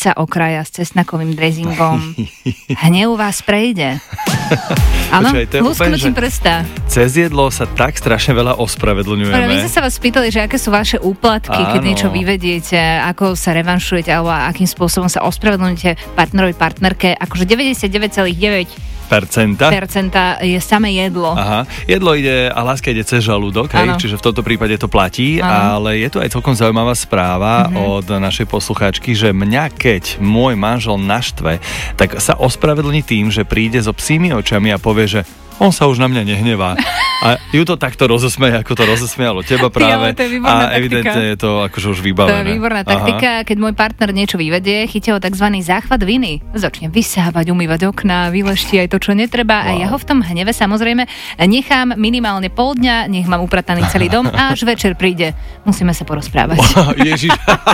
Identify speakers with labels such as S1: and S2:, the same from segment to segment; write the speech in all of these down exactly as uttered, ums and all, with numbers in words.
S1: pizza okraja s cesnakovým dressingom. Hnev vás prejde. Áno, lusknutím prsta.
S2: Cez jedlo sa tak strašne veľa ospravedlňujeme.
S1: My sme sa vás spýtali, že aké sú vaše úplatky, áno, keď niečo vyvediete, ako sa revanšujete, alebo akým spôsobom sa ospravedlňujete partnerovi, partnerke. Akože deväťdesiatdeväť celá deväť
S2: Percenta.
S1: Percenta je samé jedlo.
S2: Aha, jedlo ide a láska ide cez žalúdok, hej, čiže v tomto prípade to platí, ano. Ale je tu aj celkom zaujímavá správa mm-hmm. od našej poslucháčky, že mňa keď môj manžel naštve, tak sa ospravedlní tým, že príde so psími očami a povie, že on sa už na mňa nehnevá. A ju to takto rozosmeje, ako to rozosmialo teba práve.
S1: Ja,
S2: a evidentne je to akože už vybavené.
S1: To je výborná taktika. Aha. Keď môj partner niečo vyvedie, chytí ho tzv. Záchvat viny. Začne vysávať, umývať okná, vyleští aj to, čo netreba. Wow. A ja ho v tom hneve samozrejme nechám minimálne pol dňa, nech mám uprataný celý dom a až večer príde. Musíme sa porozprávať.
S2: Wow, Ježiš.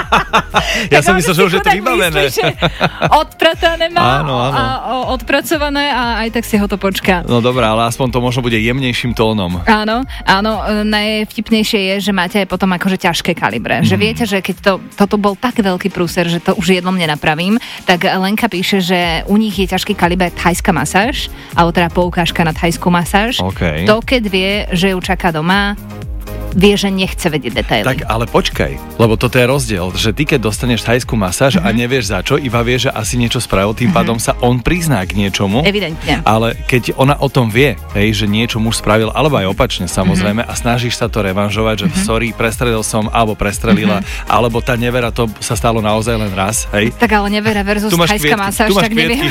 S2: Ja som myslel, že už je to vybavené.
S1: Myslí, odpratané má
S2: áno, áno.
S1: a odpracované a aj tak si ho to počká.
S2: No dobrá, ale aspoň to možno bude jemnejším tónom.
S1: Áno, áno, najvtipnejšie je, že máte aj potom akože ťažké kalibre. Mm. Že viete, že keď to, toto bol tak veľký prúser, že to už jednom nenapravím, tak Lenka píše, že u nich je ťažký kaliber thajská masáž, alebo teda poukážka na thajskú masáž.
S2: Okay.
S1: To, keď vie, že ju čaká doma, vie, že nechce vedieť detaily.
S2: Tak ale počkaj, lebo toto je rozdiel, že ty keď dostaneš thajskú masáž mm-hmm. a nevieš za čo, iba vieš, že asi niečo spravil, tým mm-hmm. pádom sa on prizná k niečomu.
S1: Evidentne.
S2: Ale keď ona o tom vie, hej, že niečo muž spravil, alebo aj opačne samozrejme, mm-hmm. a snažíš sa to revanžovať, že mm-hmm. sorry, prestrelil som, alebo prestrelila, mm-hmm. alebo tá nevera, to sa stalo naozaj len raz, hej.
S1: Tak ale nevera versus thajská masáž, tak neviem.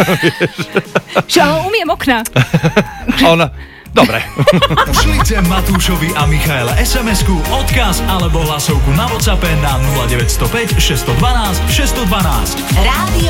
S1: Čo, ale umiem okna.
S2: Ona... Dobre.
S3: Pošlite Matúšovi a Michaela es em esku, odkaz alebo hlasovku na WhatsAppe na nula deväť nula päť šesť jedna dva šesť jedna dva. Rádio